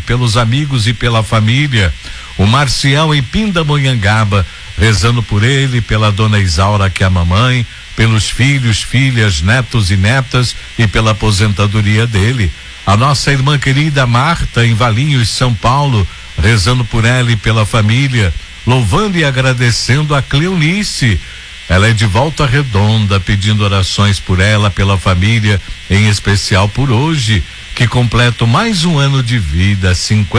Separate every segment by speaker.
Speaker 1: pelos amigos e pela família. O Marcial em Pindamonhangaba, rezando por ele, pela dona Isaura, que é a mamãe, pelos filhos, filhas, netos e netas e pela aposentadoria dele. A nossa irmã querida Marta em Valinhos, São Paulo, rezando por ela e pela família, louvando e agradecendo a Cleonice. Ela é de Volta Redonda, pedindo orações por ela, pela família, em especial por hoje, que completo mais um ano de vida,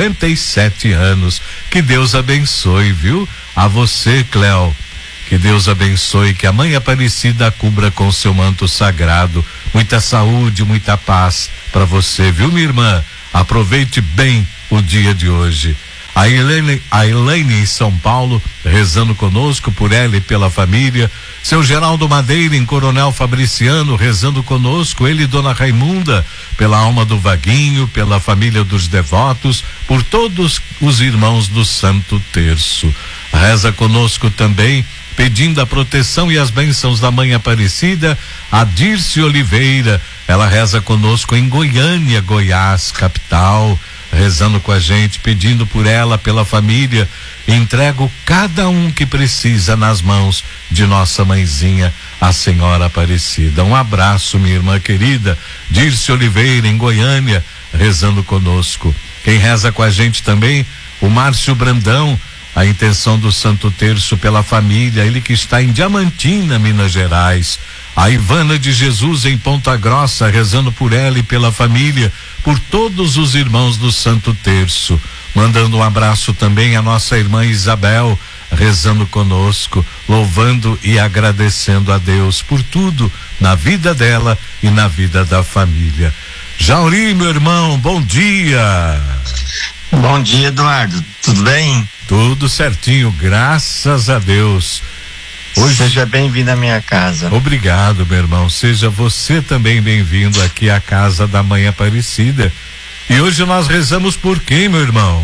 Speaker 1: 57 anos. Que Deus abençoe, viu? A você, Cleo. Que Deus abençoe, que a Mãe Aparecida a cubra com seu manto sagrado. Muita saúde, muita paz para você, viu, minha irmã? Aproveite bem o dia de hoje. A Elaine em São Paulo, rezando conosco por ela e pela família. Seu Geraldo Madeira em Coronel Fabriciano, rezando conosco, ele e Dona Raimunda, pela alma do Vaguinho, pela família dos devotos, por todos os irmãos do Santo Terço. Reza conosco também, pedindo a proteção e as bênçãos da Mãe Aparecida, a Dirce Oliveira. Ela reza conosco em Goiânia, Goiás, capital, rezando com a gente, pedindo por ela, pela família. Entrego cada um que precisa nas mãos de nossa mãezinha, a Senhora Aparecida. Um abraço, minha irmã querida, Dirce Oliveira em Goiânia, rezando conosco. Quem reza com a gente também, o Márcio Brandão, a intenção do Santo Terço pela família, ele que está em Diamantina, Minas Gerais. A Ivana de Jesus em Ponta Grossa, rezando por ela e pela família, por todos os irmãos do Santo Terço. Mandando um abraço também à nossa irmã Isabel, rezando conosco, louvando e agradecendo a Deus por tudo na vida dela e na vida da família. Jauri, meu irmão, bom dia.
Speaker 2: Bom dia, Eduardo, tudo bem?
Speaker 1: Tudo certinho, graças a Deus.
Speaker 2: Hoje... Seja bem-vindo à minha casa.
Speaker 1: Obrigado, meu irmão. Seja você também bem-vindo aqui à casa da Mãe Aparecida. E hoje nós rezamos por quem, meu irmão?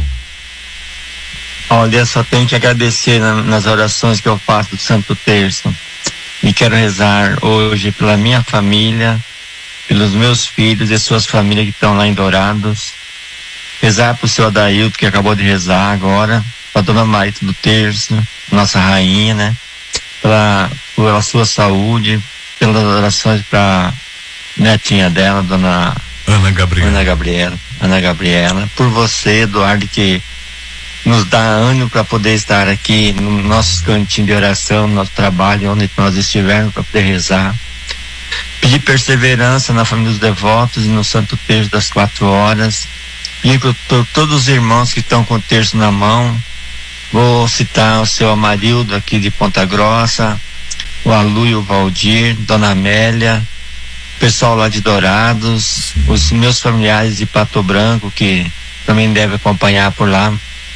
Speaker 2: Olha, só tenho que agradecer nas orações que eu faço do Santo Terço. E quero rezar hoje pela minha família, pelos meus filhos e suas famílias que estão lá em Dourados. Rezar pro seu Adailto, que acabou de rezar agora, pra Dona Marita do Terço, nossa rainha, né? Pela sua saúde, pelas orações pra netinha dela, Dona
Speaker 1: Ana
Speaker 2: Gabriela, por você, Eduardo, que nos dá ânimo para poder estar aqui no nosso cantinho de oração, no nosso trabalho, onde nós estivermos, para poder rezar. Pedir perseverança na família dos devotos e no Santo Terço das 4 horas. Pedir por todos os irmãos que estão com o terço na mão. Vou citar o seu Amarildo aqui de Ponta Grossa, o Alu e o Valdir, Dona Amélia, pessoal lá de Dourados, os meus familiares de Pato Branco, que também devem acompanhar por lá.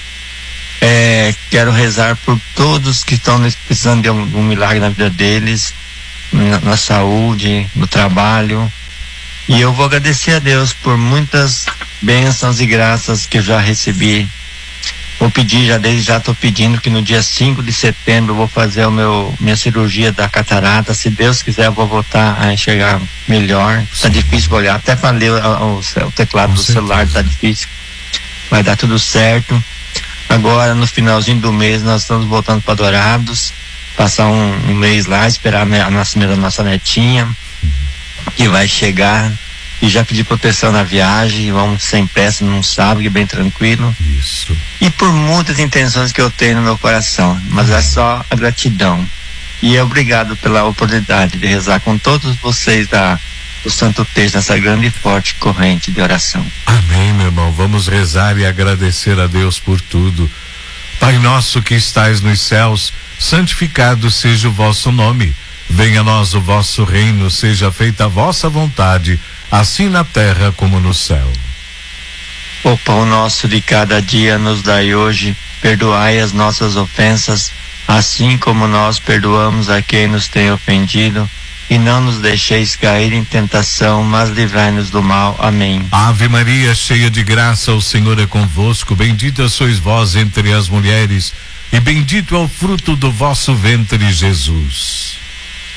Speaker 2: Quero rezar por todos que estão precisando de um milagre na vida deles, na saúde, no trabalho. E eu vou agradecer a Deus por muitas bênçãos e graças que eu já recebi. Vou pedir, desde já estou pedindo que no dia 5 de setembro eu vou fazer minha cirurgia da catarata. Se Deus quiser, eu vou voltar a enxergar melhor. Está difícil olhar, até para ler o teclado do celular está difícil. Vai dar tudo certo. Agora, no finalzinho do mês, nós estamos voltando para Dourados, passar um mês lá, esperar a nascimento da nossa netinha, que vai chegar. E já pedi proteção na viagem, vamos sem pressa, num sábado, que bem tranquilo.
Speaker 1: Isso.
Speaker 2: E por muitas intenções que eu tenho no meu coração, mas é só a gratidão. E obrigado pela oportunidade de rezar com todos vocês do Santo Terço, nessa grande e forte corrente de oração.
Speaker 1: Amém, meu irmão. Vamos rezar e agradecer a Deus por tudo. Pai nosso que estais nos céus, santificado seja o vosso nome. Venha a nós o vosso reino, seja feita a vossa vontade, assim na terra como no céu.
Speaker 2: O pão nosso de cada dia nos dai hoje, perdoai as nossas ofensas, assim como nós perdoamos a quem nos tem ofendido, e não nos deixeis cair em tentação, mas livrai-nos do mal. Amém.
Speaker 1: Ave Maria, cheia de graça, o Senhor é convosco, bendita sois vós entre as mulheres, e bendito é o fruto do vosso ventre, Jesus.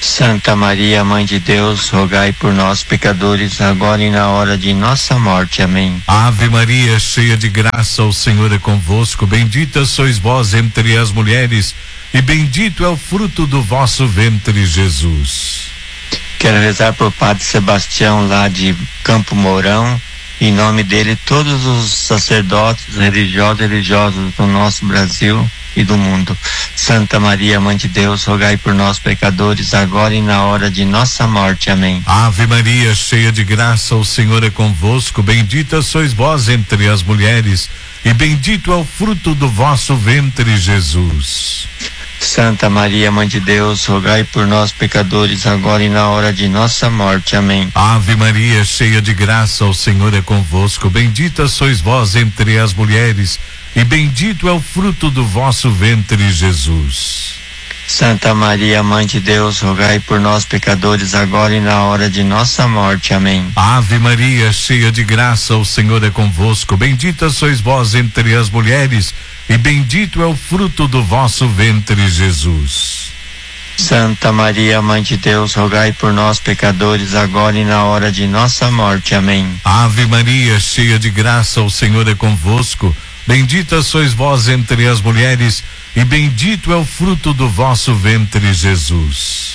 Speaker 2: Santa Maria, Mãe de Deus, rogai por nós, pecadores, agora e na hora de nossa morte. Amém.
Speaker 1: Ave Maria, cheia de graça, o Senhor é convosco. Bendita sois vós entre as mulheres, e bendito é o fruto do vosso ventre, Jesus.
Speaker 2: Quero rezar por Padre Sebastião, lá de Campo Mourão. Em nome dele, todos os sacerdotes religiosos do nosso Brasil e do mundo. Santa Maria, Mãe de Deus, rogai por nós, pecadores, agora e na hora de nossa morte. Amém.
Speaker 1: Ave Maria, cheia de graça, o Senhor é convosco. Bendita sois vós entre as mulheres, e bendito é o fruto do vosso ventre, Jesus.
Speaker 2: Santa Maria, Mãe de Deus, rogai por nós, pecadores, agora e na hora de nossa morte. Amém.
Speaker 1: Ave Maria, cheia de graça, o Senhor é convosco. Bendita sois vós entre as mulheres, e bendito é o fruto do vosso ventre, Jesus.
Speaker 2: Santa Maria, Mãe de Deus, rogai por nós, pecadores, agora e na hora de nossa morte. Amém.
Speaker 1: Ave Maria, cheia de graça, o Senhor é convosco. Bendita sois vós entre as mulheres, e bendito é o fruto do vosso ventre, Jesus.
Speaker 2: Santa Maria, Mãe de Deus, rogai por nós, pecadores, agora e na hora de nossa morte. Amém.
Speaker 1: Ave Maria, cheia de graça, o Senhor é convosco. Bendita sois vós entre as mulheres, e bendito é o fruto do vosso ventre, Jesus.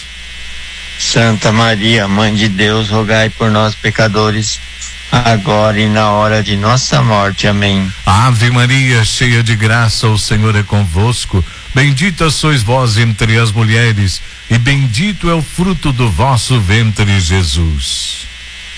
Speaker 2: Santa Maria, Mãe de Deus, rogai por nós, pecadores, agora e na hora de nossa morte. Amém.
Speaker 1: Ave Maria, cheia de graça, o Senhor é convosco. Bendita sois vós entre as mulheres, e bendito é o fruto do vosso ventre, Jesus.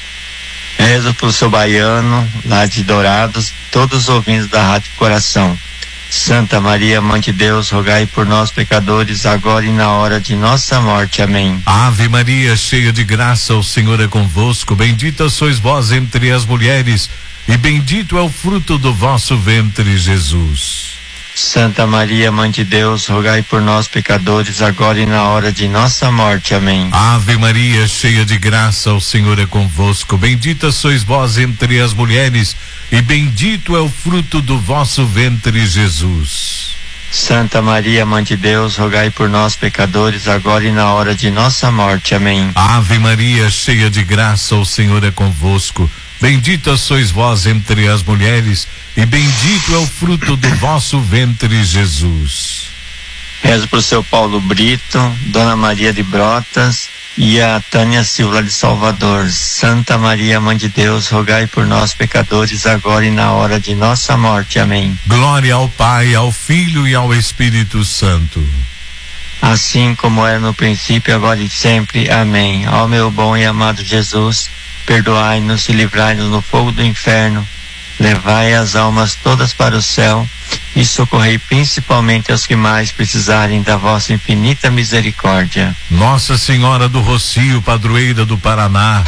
Speaker 2: Rezo pro seu baiano, lá de Dourados, todos os ouvintes da Rádio Coração. Santa Maria, Mãe de Deus, rogai por nós, pecadores, agora e na hora de nossa morte. Amém.
Speaker 1: Ave Maria, cheia de graça, o Senhor é convosco. Bendita sois vós entre as mulheres, e bendito é o fruto do vosso ventre, Jesus.
Speaker 2: Santa Maria, Mãe de Deus, rogai por nós, pecadores, agora e na hora de nossa morte. Amém.
Speaker 1: Ave Maria, cheia de graça, o Senhor é convosco. Bendita sois vós entre as mulheres, e bendito é o fruto do vosso ventre, Jesus.
Speaker 2: Santa Maria, Mãe de Deus, rogai por nós, pecadores, agora e na hora de nossa morte. Amém.
Speaker 1: Ave Maria, cheia de graça, o Senhor é convosco. Bendita sois vós entre as mulheres, e bendito é o fruto do vosso ventre, Jesus.
Speaker 2: Rezo pro seu Paulo Brito, Dona Maria de Brotas e a Tânia Silva de Salvador. Santa Maria, Mãe de Deus, rogai por nós, pecadores, agora e na hora de nossa morte. Amém.
Speaker 1: Glória ao Pai, ao Filho e ao Espírito Santo.
Speaker 2: Assim como era no princípio, agora e sempre. Amém. Ó meu bom e amado Jesus, perdoai-nos e livrai-nos no fogo do inferno, levai as almas todas para o céu e socorrei principalmente aos que mais precisarem da vossa infinita misericórdia.
Speaker 1: Nossa Senhora do Rocio, padroeira do Paraná,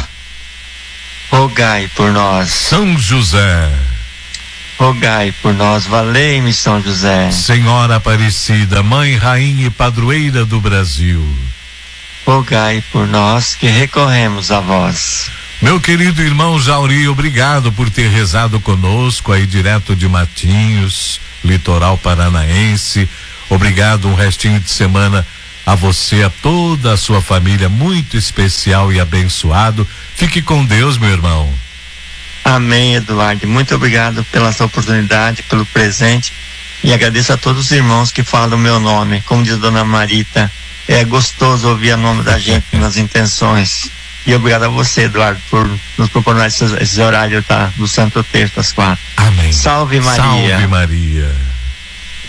Speaker 2: rogai por nós.
Speaker 1: São José,
Speaker 2: rogai por nós. Valei-me, São José.
Speaker 1: Senhora Aparecida, Mãe, Rainha e Padroeira do Brasil,
Speaker 2: rogai por nós que recorremos a vós.
Speaker 1: Meu querido irmão Jauri, obrigado por ter rezado conosco aí direto de Matinhos, litoral paranaense. Obrigado, um restinho de semana a você, a toda a sua família, muito especial e abençoado. Fique com Deus, meu irmão.
Speaker 2: Amém, Eduardo. Muito obrigado pela sua oportunidade, pelo presente, e agradeço a todos os irmãos que falam o meu nome. Como diz Dona Marita, é gostoso ouvir o nome da gente nas intenções. E obrigado a você, Eduardo, por nos proporcionar esse horário do Santo Terço às 4.
Speaker 1: Amém.
Speaker 2: Salve Maria.
Speaker 1: Salve Maria.